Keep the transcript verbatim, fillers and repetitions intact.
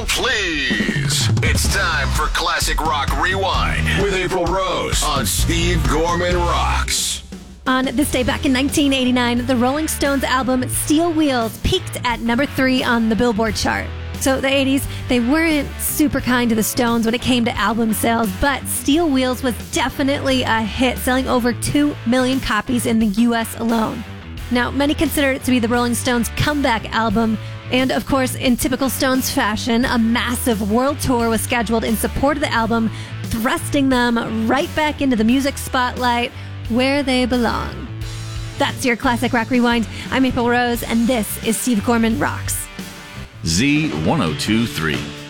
hold, please. It's time for Classic Rock Rewind with April Rose on Steve Gorman Rocks. On this day back in nineteen eighty-nine, the Rolling Stones album Steel Wheels peaked at number three on the Billboard chart. So the eighties, they weren't super kind to the Stones when it came to album sales, but Steel Wheels was definitely a hit, selling over two million copies in the U S alone. Now, many consider it to be the Rolling Stones' comeback album, and of course, in typical Stones fashion, a massive world tour was scheduled in support of the album, thrusting them right back into the music spotlight where they belong. That's your Classic Rock Rewind. I'm April Rose, and this is Steve Gorman Rocks. Z one oh two three.